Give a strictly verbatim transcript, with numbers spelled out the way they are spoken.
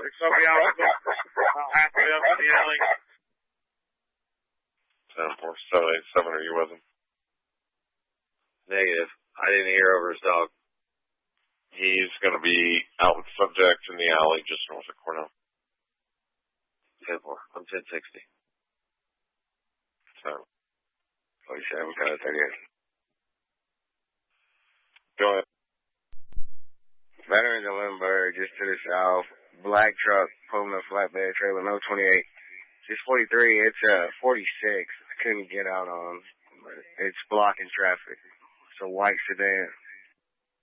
There's somebody else halfway up in the alley. ten four seven eight seven, are you with him? Negative. I didn't hear over his dog. He's going to be out with subject in the alley just north of Cornell. ten four. I'm ten sixty. So. forty-seven, kind of thirty-eight. Go ahead. Veterans of Lindbergh, just to the south. Black truck pulling a flatbed trailer, no twenty-eight. six forty-three, it's uh forty-six. I couldn't get out on. It's blocking traffic. It's a white sedan.